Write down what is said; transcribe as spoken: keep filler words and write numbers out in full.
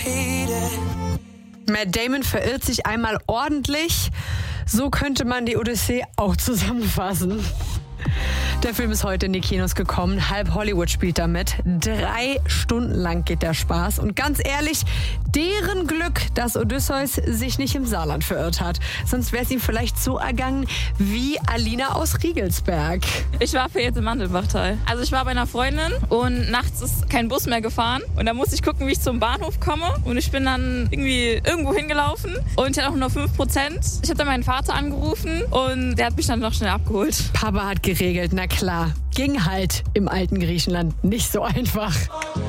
Matt Damon verirrt sich einmal ordentlich. So könnte man die Odyssee auch zusammenfassen. Der Film ist heute in die Kinos gekommen. Halb Hollywood spielt damit. Drei Stunden lang geht der Spaß. Und ganz ehrlich, deren Glück, dass Odysseus sich nicht im Saarland verirrt hat. Sonst wäre es ihm vielleicht so ergangen wie Alina aus Riegelsberg. Ich war für jetzt im Mandelbachtal. Also ich war bei einer Freundin und nachts ist kein Bus mehr gefahren. Und da musste ich gucken, wie ich zum Bahnhof komme. Und ich bin dann irgendwie irgendwo hingelaufen. Und ich hatte auch nur fünf Prozent. Ich habe dann meinen Vater angerufen und der hat mich dann noch schnell abgeholt. Papa hat geregelt, na klar. Ging halt im alten Griechenland nicht so einfach.